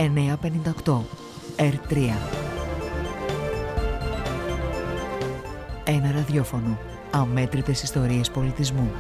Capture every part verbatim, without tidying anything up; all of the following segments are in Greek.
εννιακόσια πενήντα οκτώ ερ τρία. Ένα ραδιόφωνο. Αμέτρητες ιστορίες πολιτισμού.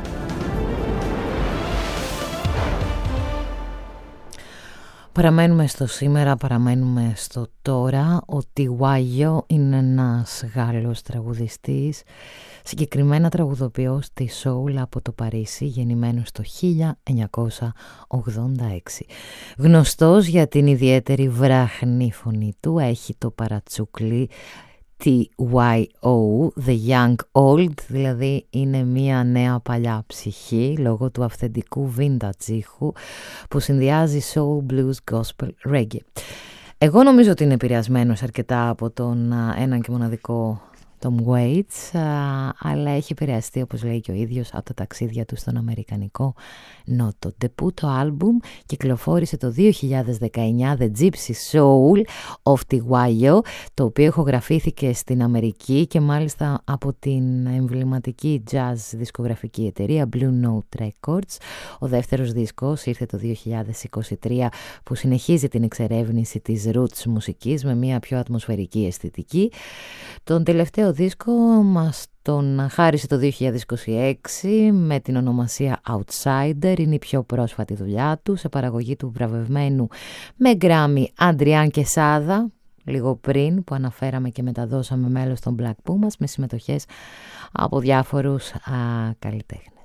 Παραμένουμε στο σήμερα, παραμένουμε στο τώρα. Ο Τιγουάγιο είναι ένας Γάλλος τραγουδιστής, συγκεκριμένα τραγουδοποιός της soul από το Παρίσι, γεννημένος το χίλια εννιακόσια ογδόντα έξι. Γνωστός για την ιδιαίτερη βράχνη φωνή του, έχει το παρατσούκλι τι γουάι ο, The Young Old, δηλαδή είναι μια νέα παλιά ψυχή λόγω του αυθεντικού vintage ήχου που συνδυάζει soul, blues, gospel, reggae. Εγώ νομίζω ότι είναι επηρεασμένος αρκετά από τον έναν και μοναδικό Tom Waits, αλλά έχει επηρεαστεί, όπως λέει και ο ίδιος, από τα ταξίδια του στον αμερικανικό νότο. Ντεπούτο άλμπουμ κυκλοφόρησε το δύο χιλιάδες δεκαεννιά, The Gypsy Soul of Tiguayo, το οποίο ηχογραφήθηκε στην Αμερική και μάλιστα από την εμβληματική jazz δισκογραφική εταιρεία Blue Note Records. Ο δεύτερος δίσκος ήρθε το δύο χιλιάδες είκοσι τρία, που συνεχίζει την εξερεύνηση της roots μουσικής με μια πιο ατμοσφαιρική αισθητική. Τον τελευταίο δίσκο μας τον χάρισε το δύο χιλιάδες είκοσι έξι με την ονομασία Outsider. Είναι η πιο πρόσφατη δουλειά του, σε παραγωγή του βραβευμένου με γκράμι Αντριάν Κεσάδα, λίγο πριν, που αναφέραμε και μεταδώσαμε μέλος των Black Pumas, με συμμετοχές από διάφορους α, καλλιτέχνες.